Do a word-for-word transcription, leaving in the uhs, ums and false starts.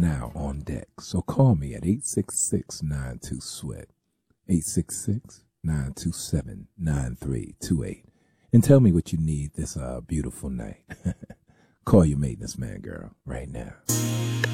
now on deck. So call me at eight six six, nine two, sweat, eight six six, nine two seven, nine three two eight, and tell me what you need this uh, beautiful night. Call your maintenance man, girl, right now.